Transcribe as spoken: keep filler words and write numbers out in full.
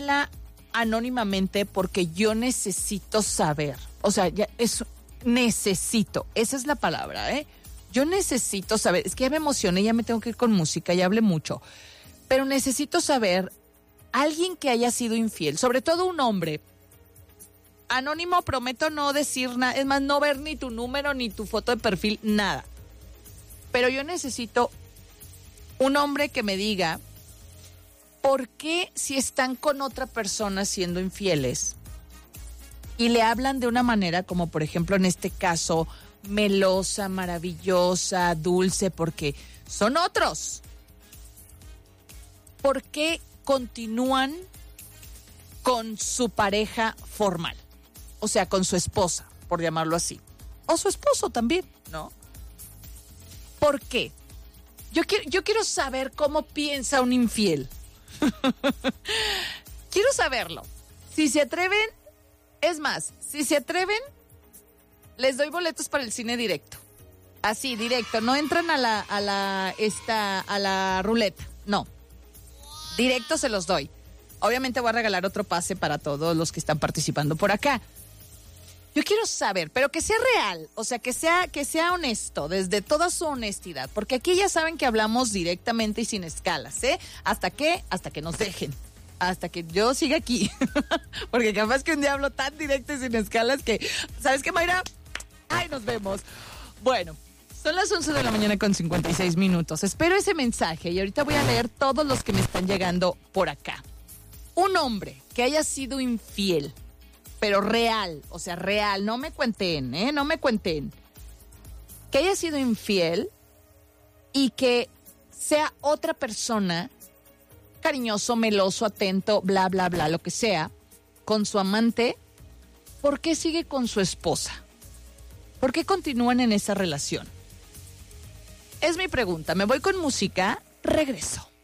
mándamela anónimamente porque yo necesito saber. O sea, ya eso, necesito. Esa es la palabra, ¿eh? Yo necesito saber. Es que ya me emocioné, ya me tengo que ir con música, ya hablé mucho. Pero necesito saber, alguien que haya sido infiel, sobre todo un hombre. Anónimo, prometo no decir nada. Es más, no ver ni tu número, ni tu foto de perfil, nada. Pero yo necesito un hombre que me diga por qué si están con otra persona siendo infieles y le hablan de una manera como, por ejemplo, en este caso, melosa, maravillosa, dulce, porque son otros. ¿Por qué continúan con su pareja formal? O sea, con su esposa, por llamarlo así. O su esposo también, ¿no? ¿Por qué? Yo quiero, yo quiero saber cómo piensa un infiel. Quiero saberlo. Si se atreven, es más, si se atreven, les doy boletos para el cine directo. Así, directo. No entran a la, a la, esta, a la ruleta. No. Directo se los doy. Obviamente voy a regalar otro pase para todos los que están participando por acá. Yo quiero saber, pero que sea real, o sea, que sea, que sea honesto, desde toda su honestidad, porque aquí ya saben que hablamos directamente y sin escalas, ¿eh? ¿Hasta qué? Hasta que nos dejen, hasta que yo siga aquí, porque capaz que un día hablo tan directo y sin escalas que, ¿sabes qué, Mayra? ¡Ay, nos vemos! Bueno, son las once de la mañana con cincuenta y seis minutos, espero ese mensaje y ahorita voy a leer todos los que me están llegando por acá. Un hombre que haya sido infiel, pero real, o sea, real, no me cuenten, ¿eh? No me cuenten. Que haya sido infiel y que sea otra persona, cariñoso, meloso, atento, bla, bla, bla, lo que sea, con su amante, ¿por qué sigue con su esposa? ¿Por qué continúan en esa relación? Es mi pregunta. Me voy con música, regreso.